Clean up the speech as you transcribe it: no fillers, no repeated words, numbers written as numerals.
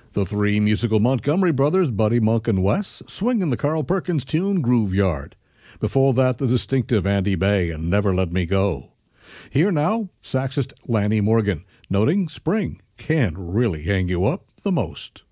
The three musical Montgomery brothers, Buddy, Monk, and Wes, swinging the Carl Perkins tune Groove Yard. Before that, the distinctive Andy Bay and Never Let Me Go. Here now, saxist Lanny Morgan, noting spring can really hang you up the most.